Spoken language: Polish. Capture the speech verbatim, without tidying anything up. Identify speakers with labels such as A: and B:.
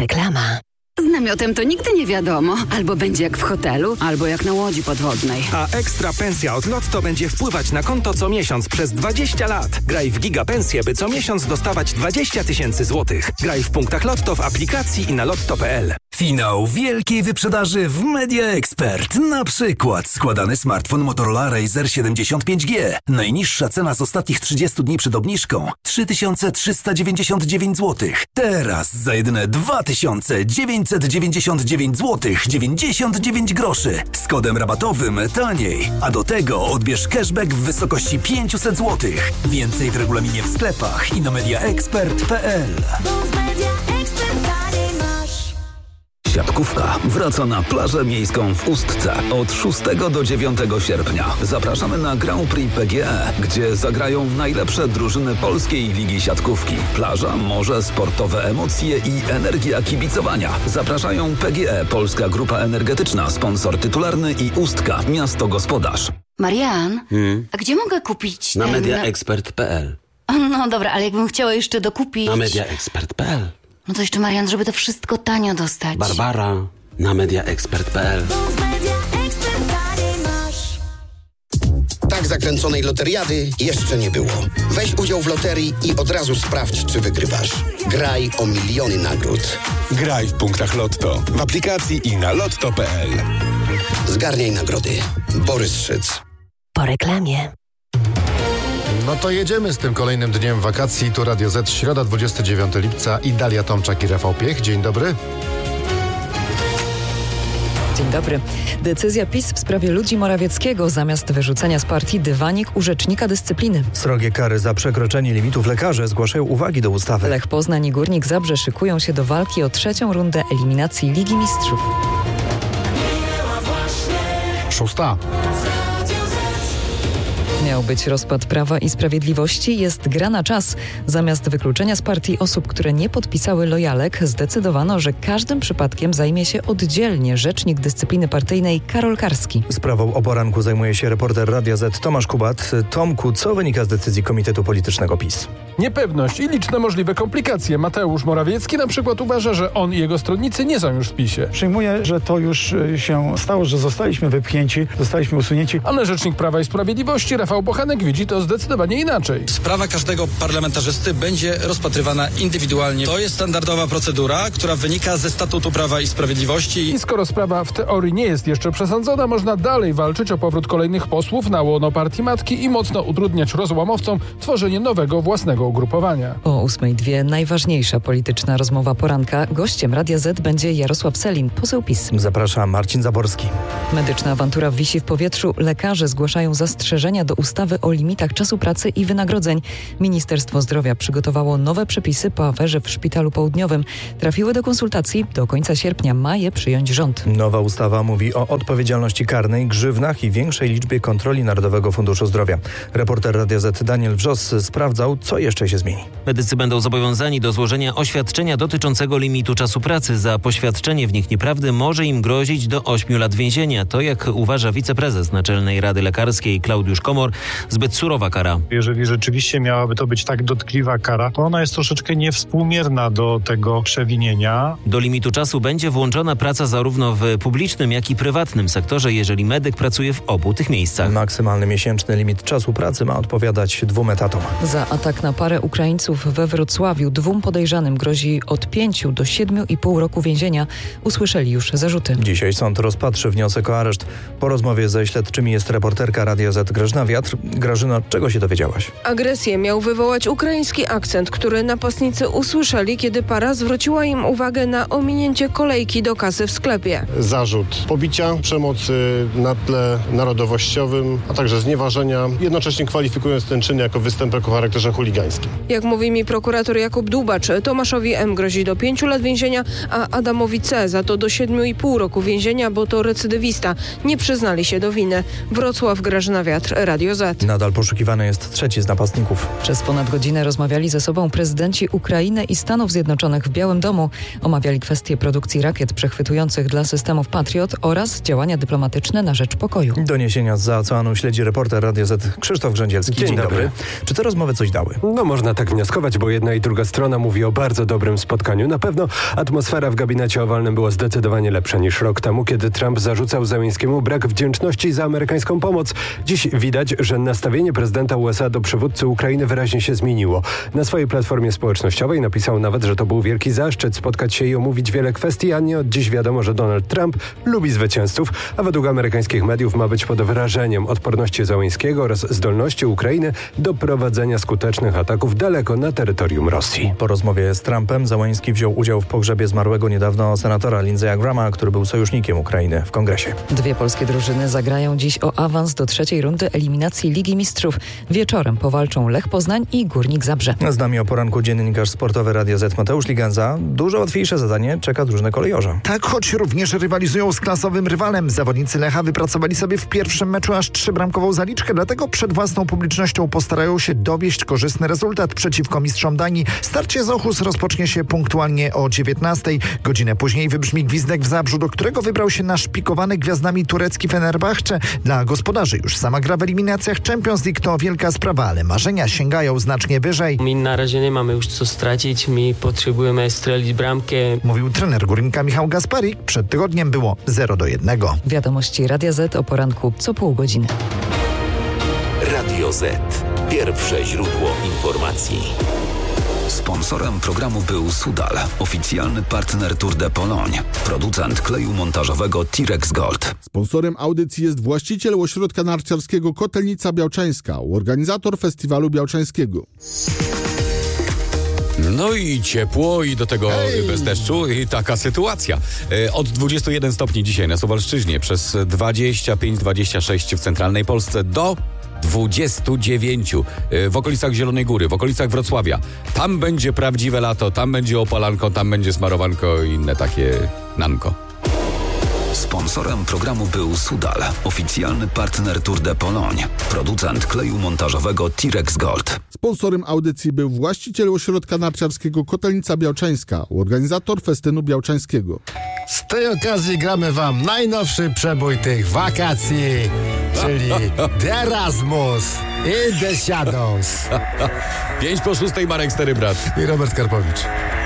A: Reklama. Z namiotem to nigdy nie wiadomo. Albo będzie jak w hotelu, albo jak na łodzi podwodnej.
B: A ekstra pensja od Lotto będzie wpływać na konto co miesiąc przez dwadzieścia lat. Graj w Gigapensję, by co miesiąc dostawać dwadzieścia tysięcy złotych. Graj w punktach Lotto w aplikacji i na lotto kropka p l.
C: Finał wielkiej wyprzedaży w Media Expert. Na przykład składany smartfon Motorola Razr siedemdziesiąt pięć G. Najniższa cena z ostatnich trzydziestu dni przed obniżką trzy tysiące trzysta dziewięćdziesiąt dziewięć złotych. Teraz za jedyne dwa tysiące dziewięćset dziewięćdziesiąt dziewięć złotych dziewięćdziesiąt dziewięć groszy. Z kodem rabatowym taniej. A do tego odbierz cashback w wysokości pięćset złotych. Więcej w regulaminie w sklepach i na media expert kropka p l.
D: Siatkówka wraca na plażę miejską w Ustce od szóstego do dziewiątego sierpnia. Zapraszamy na Grand Prix P G E, gdzie zagrają najlepsze drużyny polskiej ligi siatkówki. Plaża, morze, sportowe emocje i energia kibicowania. Zapraszają P G E, Polska Grupa Energetyczna, sponsor tytularny i Ustka, miasto gospodarz.
E: Marian,
F: Hmm?
E: a gdzie mogę kupić
F: Na
E: ten...
F: media expert kropka p l.
E: No dobra, ale jakbym chciała jeszcze dokupić...
F: Na media expert kropka p l.
E: No to jeszcze, Marian, żeby to wszystko tanio dostać.
F: Barbara, na media expert kropka p l.
G: Tak zakręconej loteriady jeszcze nie było. Weź udział w loterii i od razu sprawdź, czy wygrywasz. Graj o miliony nagród.
H: Graj w punktach Lotto, w aplikacji i na lotto kropka p l.
G: Zgarniaj nagrody. Borys Szyc.
A: Po reklamie.
I: No to jedziemy z tym kolejnym dniem wakacji. Tu Radio Z, środa dwudziestego dziewiątego lipca i Dalia Tomczak i Rafał Piech. Dzień dobry.
J: Dzień dobry. Decyzja PiS w sprawie Ludzi Morawieckiego. Zamiast wyrzucenia z partii dywanik u rzecznika dyscypliny.
K: Srogie kary za przekroczenie limitów lekarze zgłaszają uwagi do ustawy.
J: Lech Poznań i Górnik Zabrze szykują się do walki o trzecią rundę eliminacji Ligi Mistrzów.
I: Szósta.
J: Miał być rozpad Prawa i Sprawiedliwości, jest gra na czas. Zamiast wykluczenia z partii osób, które nie podpisały lojalek, zdecydowano, że każdym przypadkiem zajmie się oddzielnie rzecznik dyscypliny partyjnej Karol Karski.
K: Sprawą o poranku zajmuje się reporter Radia Z Tomasz Kubat. Tomku, co wynika z decyzji Komitetu Politycznego PiS?
L: Niepewność i liczne możliwe komplikacje. Mateusz Morawiecki na przykład uważa, że on i jego stronnicy nie są już w PiSie.
M: Przyjmuję, że to już się stało, że zostaliśmy wypchnięci, zostaliśmy usunięci.
L: Ale rzecznik Prawa i Sprawiedliwości Rafał Bochenek widzi to zdecydowanie inaczej.
N: Sprawa każdego parlamentarzysty będzie rozpatrywana indywidualnie. To jest standardowa procedura, która wynika ze statutu Prawa i Sprawiedliwości.
L: I skoro sprawa w teorii nie jest jeszcze przesądzona, można dalej walczyć o powrót kolejnych posłów na łono partii matki i mocno utrudniać rozłamowcom tworzenie nowego własnego ugrupowania.
J: O ósmej dwie najważniejsza polityczna rozmowa poranka. Gościem Radia Z będzie Jarosław Sellin, poseł PiS.
K: Zaprasza Marcin Zaborski.
J: Medyczna awantura wisi w powietrzu. Lekarze zgłaszają zastrzeżenia do ustawy o limitach czasu pracy i wynagrodzeń. Ministerstwo Zdrowia przygotowało nowe przepisy po aferze w Szpitalu Południowym. Trafiły do konsultacji. Do końca sierpnia ma je przyjąć rząd.
K: Nowa ustawa mówi o odpowiedzialności karnej, grzywnach i większej liczbie kontroli Narodowego Funduszu Zdrowia. Reporter Radia Z Daniel Wrzos sprawdzał, co jeszcze się zmieni.
O: Medycy będą zobowiązani do złożenia oświadczenia dotyczącego limitu czasu pracy. Za poświadczenie w nich nieprawdy może im grozić do ośmiu lat więzienia. To, jak uważa wiceprezes Naczelnej Rady Lekarskiej Klaudiusz Komor, zbyt surowa kara.
P: Jeżeli rzeczywiście miałaby to być tak dotkliwa kara, to ona jest troszeczkę niewspółmierna do tego przewinienia.
O: Do limitu czasu będzie włączona praca zarówno w publicznym, jak i prywatnym sektorze, jeżeli medyk pracuje w obu tych miejscach.
K: Maksymalny miesięczny limit czasu pracy ma odpowiadać dwóm etatom.
J: Za atak na parę Ukraińców we Wrocławiu dwóm podejrzanym grozi od pięciu do siedmiu i pół roku więzienia. Usłyszeli już zarzuty.
K: Dzisiaj sąd rozpatrzy wniosek o areszt. Po rozmowie ze śledczymi jest reporterka Radia Z Grażyna Wiatr. Grażyna, czego się dowiedziałaś?
Q: Agresję miał wywołać ukraiński akcent, który napastnicy usłyszeli, kiedy para zwróciła im uwagę na ominięcie kolejki do kasy w sklepie.
I: Zarzut pobicia, przemocy na tle narodowościowym, a także znieważenia, jednocześnie kwalifikując ten czyn jako występek o charakterze chuligańskim.
Q: Jak mówi mi prokurator Jakub Dubacz, Tomaszowi M. grozi do pięciu lat więzienia, a Adamowi C. za to do siedmiu i pół roku więzienia, bo to recydywista. Nie przyznali się do winy. Wrocław, Grażyna Wiatr, Radio Radio Z.
K: Nadal poszukiwany jest trzeci z napastników.
J: Przez ponad godzinę rozmawiali ze sobą prezydenci Ukrainy i Stanów Zjednoczonych w Białym Domu. Omawiali kwestie produkcji rakiet przechwytujących dla systemów Patriot oraz działania dyplomatyczne na rzecz pokoju.
K: Doniesienia z oceanu śledzi reporter Radio Z Krzysztof Grzędzielski.
R: Dzień, Dzień dobry. dobry.
K: Czy te rozmowy coś dały?
R: No można tak wnioskować, bo jedna i druga strona mówi o bardzo dobrym spotkaniu. Na pewno atmosfera w gabinecie owalnym była zdecydowanie lepsza niż rok temu, kiedy Trump zarzucał Zełenskiemu brak wdzięczności za amerykańską pomoc. Dziś widać, że nastawienie prezydenta U S A do przywódcy Ukrainy wyraźnie się zmieniło. Na swojej platformie społecznościowej napisał nawet, że to był wielki zaszczyt spotkać się i omówić wiele kwestii, a nie od dziś wiadomo, że Donald Trump lubi zwycięzców, a według amerykańskich mediów ma być pod wrażeniem odporności Zełenskiego oraz zdolności Ukrainy do prowadzenia skutecznych ataków daleko na terytorium Rosji.
K: Po rozmowie z Trumpem Zełenski wziął udział w pogrzebie zmarłego niedawno senatora Lindsey'a Grahama, który był sojusznikiem Ukrainy w kongresie.
J: Dwie polskie drużyny zagrają dziś o awans do trzeciej rundy eliminacji Ligi Mistrzów. Wieczorem powalczą Lech Poznań i Górnik Zabrze.
K: Z nami o poranku dziennikarz sportowy Radio Z Mateusz Liganza. Dużo łatwiejsze zadanie czeka drużynę kolejorza.
S: Tak, choć również rywalizują z klasowym rywalem. Zawodnicy Lecha wypracowali sobie w pierwszym meczu aż trzybramkową zaliczkę, dlatego przed własną publicznością postarają się dowieść korzystny rezultat przeciwko mistrzom Danii. Starcie z Ochus rozpocznie się punktualnie o dziewiętnastej. Godzinę później wybrzmi gwizdek w Zabrzu, do którego wybrał się naszpikowany gwiazdami turecki Fenerbahce. Dla gospodarzy już sama gra w eliminacjach Champions League to wielka sprawa, ale marzenia sięgają znacznie wyżej.
T: My na razie nie mamy już co stracić, my potrzebujemy strzelić bramkę.
S: Mówił trener Górnika Michał Gasparik. Przed tygodniem było zero do jednego.
J: Wiadomości Radia Z o poranku co pół godziny.
U: Radio Z. Pierwsze źródło informacji.
D: Sponsorem programu był Sudal, oficjalny partner Tour de Pologne, producent kleju montażowego T-Rex Gold.
V: Sponsorem audycji jest właściciel ośrodka narciarskiego Kotelnica Białczańska, organizator festiwalu białczańskiego.
W: No i ciepło i do tego Hej. bez deszczu i taka sytuacja. Od dwudziestu jeden stopni dzisiaj na Suwalszczyźnie, przez dwadzieścia pięć dwadzieścia sześć w centralnej Polsce do dwudziestu dziewięciu w okolicach Zielonej Góry, w okolicach Wrocławia. Tam będzie prawdziwe lato, tam będzie opalanko, tam będzie smarowanko i inne takie nanko.
D: Sponsorem programu był Sudal, oficjalny partner Tour de Pologne, producent kleju montażowego T-Rex Gold.
V: Sponsorem audycji był właściciel ośrodka narciarskiego Kotelnica Białczańska, organizator festynu białczańskiego.
X: Z tej okazji gramy wam najnowszy przebój tych wakacji, czyli The Erasmus i The Shadows.
W: Pięć po szóstej Marek Stary Brat
X: i Robert Karpowicz.